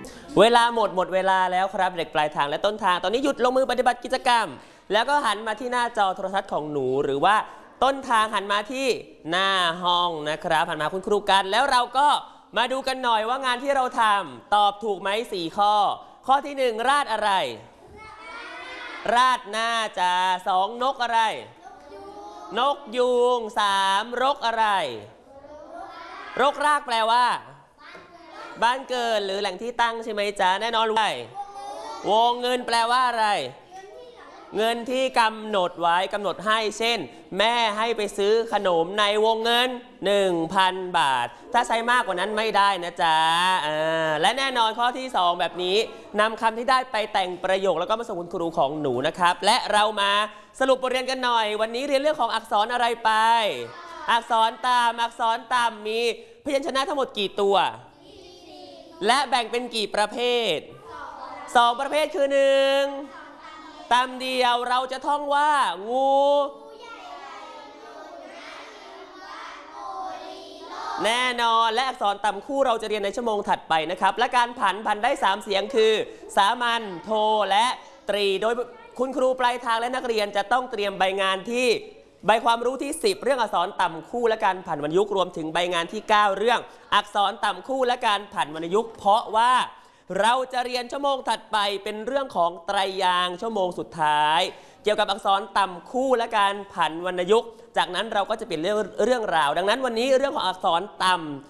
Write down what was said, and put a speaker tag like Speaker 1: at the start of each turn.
Speaker 1: เวลาหมดเวลาแล้วครับเด็กปลายทางและต้นทางตอนนี้หยุดลงมือปฏิบัติกิจกรรมแล้วก็หันมาที่หน้าจอโทรทัศน์ของหนูหรือว่าต้นทางหันมาที่หน้าห้องนะครับหันมาคุณครูกันแล้วเราก็มาดูกันหน่อยว่างานที่เราทำตอบถูกไหม4 ข้อข้อที่1ราดอะไรราดหน้าจ้า2นกอะไรนกยูง3รกอะไรรกรากแปลว่าบ้านเกิดหรือแหล่งที่ตั้งใช่ไหมจ๊ะแน่นอนเลยวงเงินแปลว่าอะไรเงินที่กำหนดไว้กำหนดให้เช่นแม่ให้ไปซื้อขนมในวงเงิน 1,000 บาทถ้าใช้มากกว่านั้นไม่ได้นะจ๊ะและแน่นอนข้อที่2แบบนี้นำคำที่ได้ไปแต่งประโยคแล้วก็มาส่งคุณครูของหนูนะครับและเรามาสรุปบทเรียนกันหน่อยวันนี้เรียนเรื่องของอักษรอะไรไปอักษรตามมีพยัญชนะทั้งหมดกี่ตัวและแบ่งเป็นกี่ประเภท2ประเภทคือ1ตำเดียวเราจะท่องว่างูแน่นอนและอักษรต่ำคู่เราจะเรียนในชั่วโมงถัดไปนะครับและการผันได้3เสียงคือสามัญโทและตรีโดยคุณครูปลายทางและนักเรียนจะต้องเตรียมใบงานที่ใบความรู้ที่10เรื่องอักษรต่ำคู่และการผันวรรณยุกต์รวมถึงใบงานที่9เรื่องอักษรต่ำคู่และการผันวรรณยุกต์เพราะว่าเราจะเรียนชั่วโมงถัดไปเป็นเรื่องของไตรยางค์ชั่วโมงสุดท้ายเกี่ยวกับอักษรต่ำคู่และการผันวรรณยุกต์จากนั้นเราก็จะเป็นเรื่องราวดังนั้นวันนี้เรื่องของอักษรต่